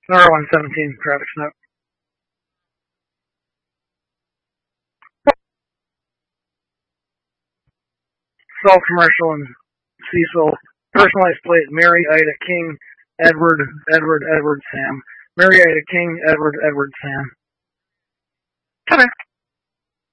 R117 traffic snow. Salt commercial and Cecil. Personalized plate Mary Ida King Edward Sam. Mary Ida King Edward Sam. Okay.